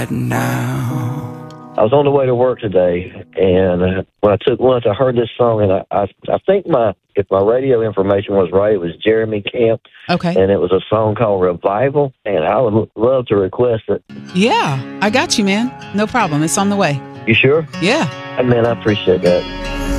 now. I was on the way to work today, and when I took lunch, I heard this song, and I think if my radio information was right, it was Jeremy Camp. Okay. And it was a song called Revival, and I would love to request it. Yeah, I got you, man. No problem. It's on the way. You sure? Yeah. Man, I appreciate that.